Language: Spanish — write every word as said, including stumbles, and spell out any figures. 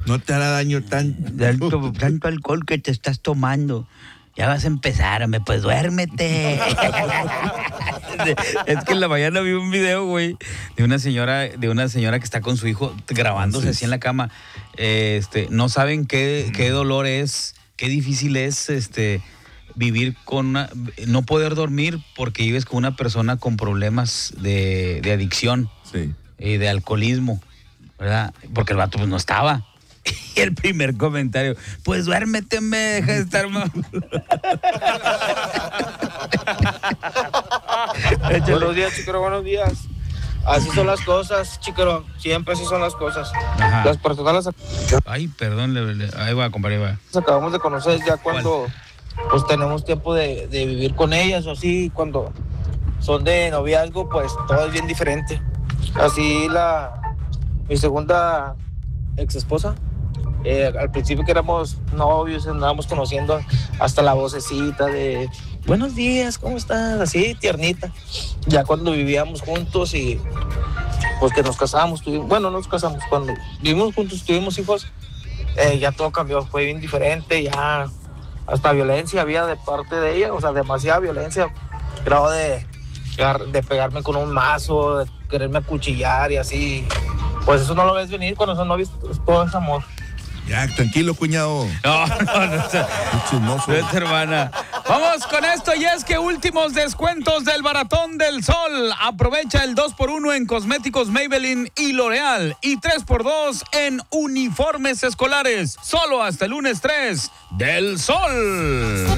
No te hará daño tanto. Tanto, tanto alcohol que te estás tomando. Ya vas a empezar, hombre, pues duérmete. Es que en la mañana vi un video, güey, de una señora, de una señora que está con su hijo grabándose así en la cama. Eh, este, no saben qué, qué dolor es, qué difícil es este vivir con una, no poder dormir porque vives con una persona con problemas de, de adicción Sí. y de alcoholismo, ¿verdad? Porque el vato pues no estaba. Y el primer comentario, pues duérmete, me deja de estar mal. Buenos días, Chiquero, buenos días. Así son las cosas, Chiquero. Siempre así son las cosas. Ajá. Las personas las Ay, perdón, le, le, ahí va, compadre, ahí va. acabamos de conocer ya cuando pues tenemos tiempo de, de vivir con ellas o así. Cuando son de noviazgo, pues todo es bien diferente. Así la mi segunda ex esposa, eh, al principio que éramos novios, andábamos conociendo hasta la vocecita de buenos días, ¿cómo estás? Así tiernita. Ya cuando vivíamos juntos y pues que nos casamos, tuvimos, bueno, no nos casamos, cuando vivimos juntos, tuvimos hijos, eh, ya todo cambió, fue bien diferente, ya hasta violencia había de parte de ella, o sea, demasiada violencia, grado de, de pegarme con un mazo, de quererme acuchillar y así. Pues eso no lo ves venir cuando son novios, todo es amor. Ya, tranquilo, cuñado. No, no, no, no, Chismoso. no es hermana. Vamos con esto y es que últimos descuentos del Baratón del Sol. Aprovecha el dos por uno en cosméticos Maybelline y L'Oreal y tres por dos en uniformes escolares. Solo hasta el lunes tres del Sol.